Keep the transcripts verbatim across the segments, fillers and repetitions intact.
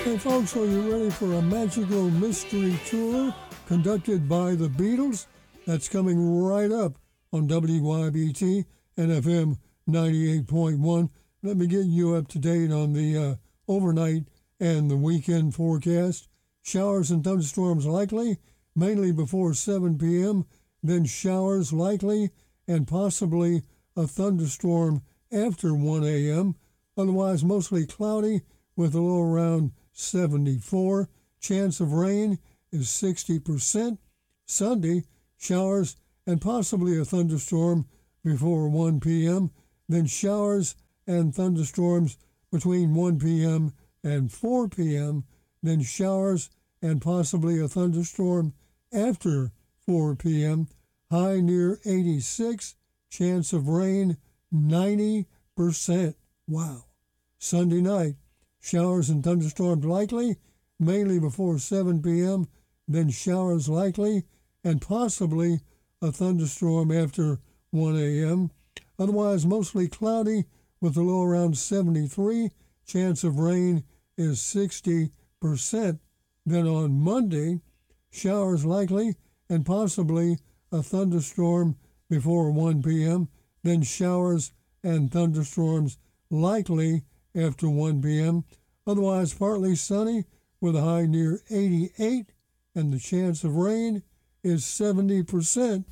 Hey folks, are you ready for a magical mystery tour conducted by the Beatles? That's coming right up on W Y B T and F M ninety-eight point one. Let me get you up to date on the uh, overnight and the weekend forecast. Showers and thunderstorms likely, mainly before seven p.m., then showers likely and possibly a thunderstorm after one a.m., otherwise mostly cloudy with a low around seventy-four. Chance of rain is sixty percent. Sunday, showers and possibly a thunderstorm before one p.m., then showers and thunderstorms between one p.m. and four p.m., then showers and possibly a thunderstorm after four p.m., high near eighty-six, chance of rain ninety percent. Wow. Sunday night, showers and thunderstorms likely, mainly before seven p.m., then showers likely, and possibly a thunderstorm after one a.m., otherwise mostly cloudy with a low around seventy-three, chance of rain is sixty percent. Then on Monday, showers likely and possibly a thunderstorm before one p.m., then showers and thunderstorms likely after one p.m., otherwise partly sunny with a high near eighty-eight, and the chance of rain is seventy percent.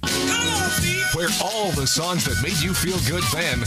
Where all the songs that made you feel good then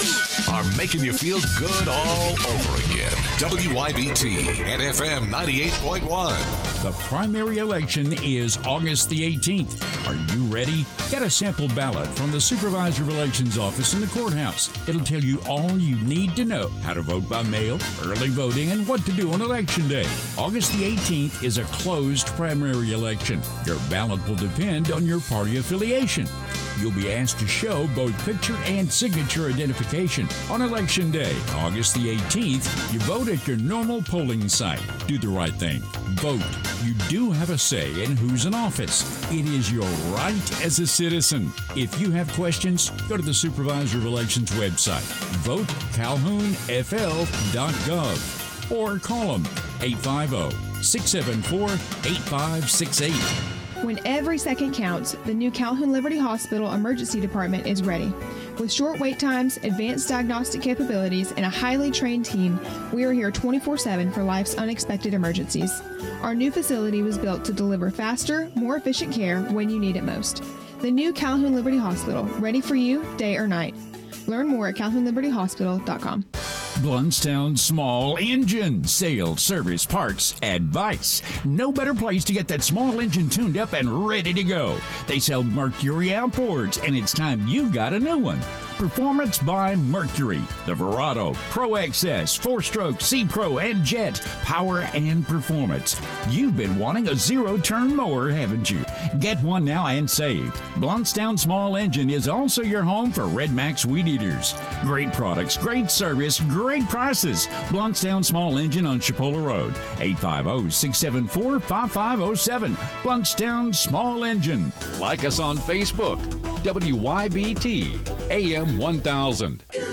are making you feel good all over again. W Y B T and F M ninety-eight point one. The primary election is August the eighteenth. Are you ready? Get a sample ballot from the Supervisor of Elections office in the courthouse. It'll tell you all you need to know: how to vote by mail, early voting, and what to do on Election Day. August the eighteenth is a closed primary election. Your ballot will depend on your party affiliation. You'll be asked to show both picture and signature identification. On Election Day, August the eighteenth, you vote at your normal polling site. Do the right thing. Vote. You do have a say in who's in office. It is your right as a citizen. If you have questions, go to the Supervisor of Elections website, vote calhoun f l dot gov, or call them eight five zero, six seven four, eight five six eight. When every second counts, the new Calhoun Liberty Hospital Emergency Department is ready. With short wait times, advanced diagnostic capabilities, and a highly trained team, we are here twenty-four seven for life's unexpected emergencies. Our new facility was built to deliver faster, more efficient care when you need it most. The new Calhoun Liberty Hospital, ready for you day or night. Learn more at calhoun liberty hospital dot com. Bluntstown Small Engine Sales, Service, Parts, Advice. No better place to get that small engine tuned up and ready to go. They sell Mercury outboards, and it's time you got a new one. Performance by Mercury. The Verado, Pro X S, four-stroke, C-Pro, and Jet. Power and performance. You've been wanting a zero-turn mower, haven't you? Get one now and save. Bluntstown Small Engine is also your home for Red Max Weed Eaters. Great products, great service, great prices. Bluntstown Small Engine on Chipola Road. eight five zero, six seven four, five five zero seven. Bluntstown Small Engine. Like us on Facebook. W Y B T A M one thousand.